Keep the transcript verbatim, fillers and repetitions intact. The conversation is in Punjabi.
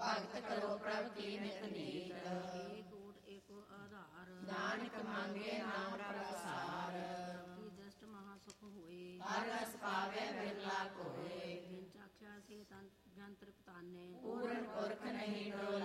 ਭਗਤ ਕਰੋ ਪ੍ਰਭ ਕੀ ਨਿਤ ਨੀਤ। ਏਕ ਓਟ ਏਕੋ ਆਧਾਰ, ਨਾਨਕ ਮੰਗੇ ਨਾਮ ਪ੍ਰਸਾਰ। ਕੀ ਦ੍ਰਿਸ਼ਟ ਮਹਾ ਸੁਖ ਹੋਏ, ਹਰ ਰਸ ਪਾਵੇ ਬਿਰਲਾ ਕੋਏ। ਬਿਨ ਚਾਖਿਆ ਸੇ ਤਨ ਜਨ ਤ੍ਰਿਪਤਾਨੇ, ਪੂਰਨ ਪੁਰਖ ਨਹੀਂ ਡੋਲ